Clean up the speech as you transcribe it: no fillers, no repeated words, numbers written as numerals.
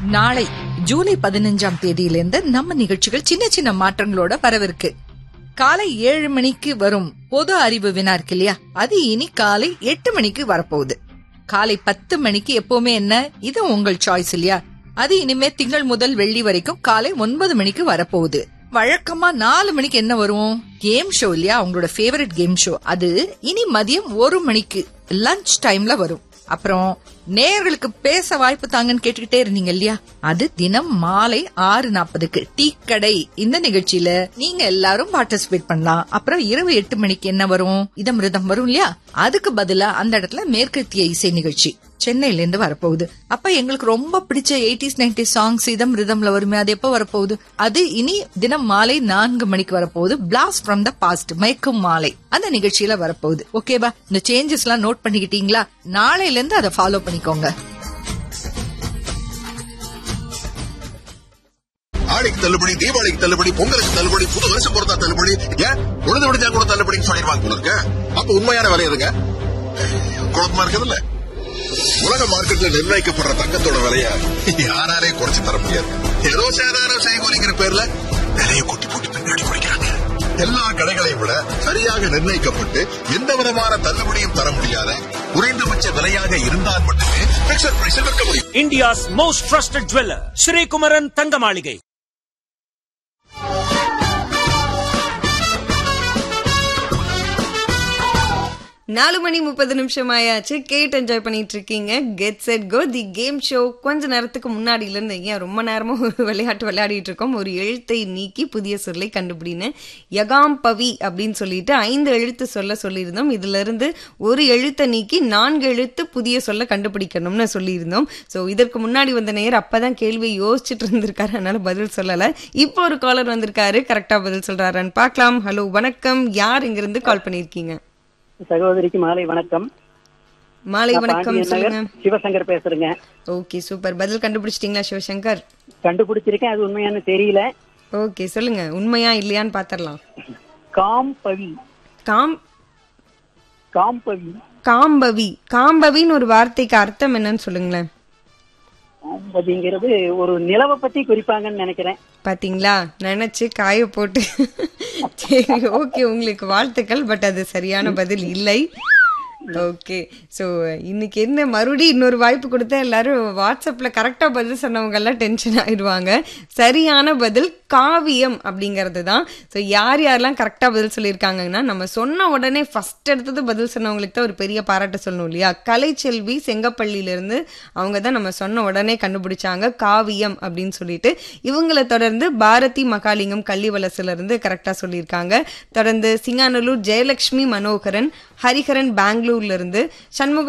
நாளை ஜூலை 15ஆம் தேதியிலிருந்து நம்ம நிகழ்ச்சிகள் சின்ன சின்ன மாற்றங்களோட வரவிருக்கு. காலை 7 மணிக்கு வரும் பொது அறிவு வினா இருக்கு இல்லையா, அது இனி காலை 8 மணிக்கு வரப்போகுது. காலை 10 மணிக்கு எப்பவுமே என்ன, இது உங்கள் சாய்ஸ் இல்லையா, அது இனிமே திங்கள் முதல் வெள்ளி வரைக்கும் காலை 9 மணிக்கு வரப்போகுது. வழக்கமா 4 மணிக்கு என்ன வரும், கேம் ஷோ இல்லையா, உங்களோட ஃபேவரட் கேம் ஷோ, அது இனி மதியம் 1 மணிக்கு லஞ்ச் டைம்ல வரும். அப்புறம் நேயர்களுக்கு பேச வாய்ப்பு தாங்கன்னு கேட்டுக்கிட்டே இருந்தீங்க இல்லையா, அது தினம் மாலை 6:40க்கு டீ கடை இந்த நிகழ்ச்சியில நீங்க எல்லாரும் பார்ட்டிசிபேட் பண்ணலாம். அப்புறம் இரவு 8 மணிக்கு என்ன வரும், இதமிருதம் வரும் இல்லையா, அதுக்கு பதிலா அந்த இடத்துல மேற்கத்திய இசை நிகழ்ச்சி சென்னையில இருந்து வரப்போகுது. அப்ப எங்களுக்கு ரொம்ப பிடிச்ச 80s 90s சாங்ஸ் இதம் ரிதம்ல வருமே, அது எப்ப வரப்போகுது, அது இனி தினம் மாலை 4 மணிக்கு வரப்போகுது. பிளாஸ்ட் ஃப்ரம் த பாஸ்ட் மயக்கும் மாலை அந்த நிகழ்ச்சியில வரப்போகுது. ஓகேவா, இந்த சேஞ்சஸ் எல்லாம் நோட் பண்ணிக்கிட்டீங்களா? நாளையில இருந்து அதை ஃபாலோ பண்ணிக்கோங்க. ஆடிக்கு தள்ளுபடி, தீபாவளிக்கு தள்ளுபடி, பொங்கலுக்கு தள்ளுபடி, புது வருஷம் பொறுத்தா தள்ளுபடி, ஏன் உழுது விடுஞ்சா கூட தள்ளுபடின்னு சொல்லிடுவாங்க போல இருக்க. அப்ப உண்மையான விலை எதுங்க? குழப்பமா இருக்குதுல்ல. உலக மார்க்கெட்ல நிர்ணயிக்கப்படுற தங்கத்தோட விலைய யாராலே குறைச்சு தர முடியாது. ஏதோ சேதாரம் செய்கூலிங்கிற பேர்ல விலையை கொட்டி போட்டு பின்னாடி குறைக்கிறாங்க. எல்லா கடைகளையும் விட சரியாக நிர்ணயிக்கப்பட்டு எந்த விதமான தள்ளுபடியும் தர முடியாத குறைந்தபட்ச விலையாக இருந்தால் மட்டுமே பிக்சட் பிரைஸில் விற்க முடியும். India's most trusted jeweller Sri Kumaran தங்க மாளிகை. 4:30 ஆயாச்சு. கேட்டு என்ஜாய் பண்ணிட்டு இருக்கீங்க get set go the game show. கொஞ்ச நேரத்துக்கு முன்னாடில இருந்து ஏன் ரொம்ப நேரமா ஒரு விளையாட்டு விளையாடிட்டு இருக்கோம். ஒரு எழுத்தை நீக்கி புதிய சொல்லை கண்டுபிடின்னு யகாம் பவி அப்படின்னு சொல்லிட்டு 5 எழுத்து சொல்ல சொல்லியிருந்தோம். இதுல இருந்து ஒரு எழுத்தை நீக்கி 4 எழுத்து புதிய சொல்ல கண்டுபிடிக்கணும்னு சொல்லியிருந்தோம். ஸோ இதற்கு முன்னாடி வந்த நேரம் அப்பதான் கேள்வியை யோசிச்சுட்டு இருந்திருக்காரு, அதனால பதில் சொல்லல. இப்போ ஒரு காலர் வந்திருக்காரு, கரெக்டா பதில் சொல்றாரான்னு பார்க்கலாம். ஹலோ வணக்கம், யார் இங்க இருந்து கால் பண்ணிருக்கீங்க? சகோதரிக்கு மாலை வணக்கம். மாலை வணக்கம், சொல்லுங்க. சிவசங்கர் பேசுறேங்க. Okay super. பதில் கண்டுபிடிச்சிட்டீங்களா சிவசங்கர்? கண்டுபிடிச்சிருக்கேன், அது உண்மையானு தெரியல. ஓகே சொல்லுங்க, உண்மையா இல்லையான்னு பாத்திரலாம். காம்பவி. காம்பவி. காம்பவி. காம்பவின்னு ஒரு வார்த்தைக்கு அர்த்தம் என்னன்னு சொல்லுங்களேன். காம்பவிங்கிறது ஒரு நிலவை பத்தி குறிப்பாங்கன்னு நினைக்கிறேன். பாத்தீங்களா, நினைச்சு காய போட்டு. சரி ஓகே, உங்களுக்கு வாழ்த்துக்கள். பட் அது சரியான பதில் இல்லை. ஓகே, ஸோ இன்னைக்கு என்ன மறுபடியும் இன்னொரு வாய்ப்பு கொடுத்தா எல்லாரும் வாட்ஸ்அப்ல கரெக்டா பதில் சொன்னவங்க எல்லாம் டென்ஷன் ஆயிடுவாங்க. சரியான பதில் காவியம் அப்படிங்கிறது தான். ஸோ யார் யாரெல்லாம் கரெக்டா பதில் சொல்லியிருக்காங்கன்னா, நம்ம சொன்ன உடனே ஃபர்ஸ்ட் எடுத்தது பதில் சொன்னவங்களுக்கு தான் ஒரு பெரிய பாராட்டு சொல்லணும் இல்லையா. கலைச்செல்வி செங்கப்பள்ளியிலிருந்து அவங்க தான் நம்ம சொன்ன உடனே கண்டுபிடிச்சாங்க காவியம் அப்படின்னு சொல்லிட்டு. இவங்களை தொடர்ந்து பாரதி மகாலிங்கம் கள்ளிவலசுல இருந்து கரெக்டா சொல்லியிருக்காங்க. தொடர்ந்து சிங்கானல்லூர் ஜெயலட்சுமி மனோகரன், ஹரிஹரன் பெங்களூர்ல இருந்து, சண்முக